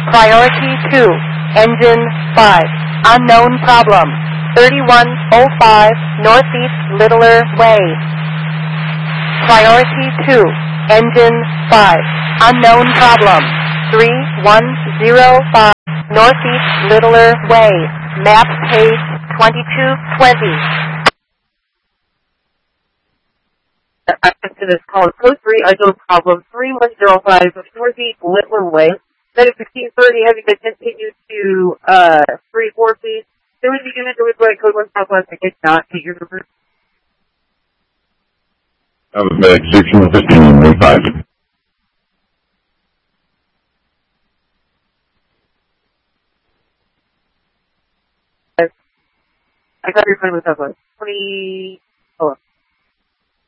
Priority 2, engine 5, unknown problem, 3105 Northeast Littler Way. Priority 2, engine 5, unknown problem, 3105 Northeast Littler Way, map page 2220. Access to this call is code 3, unknown problem, 3105 Northeast Littler Way. That is 1630, having been continued to 34, please. There was a unit that was going code 1 Southwest, I did not get your number. That was medic 1615. I got your code 1 Southwest. 20, hold on.